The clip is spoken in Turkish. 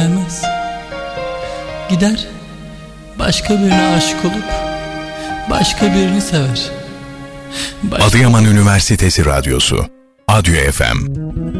sevmez. Gider başka birine aşık olup başka birini sever. Adıyaman Üniversitesi Radyosu ADÜ FM.